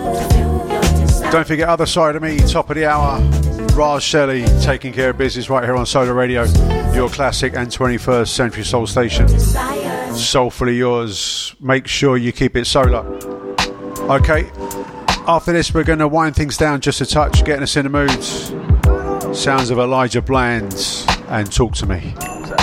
Don't forget, other side of me, top of the hour, Raj Shelley taking care of business right here on Solar Radio, your classic and 21st century soul station. Soulfully yours. Make sure you keep it solar. Okay, after this we're going to wind things down just a touch, getting us in the mood. Sounds of Elijah Bland and Talk to Me.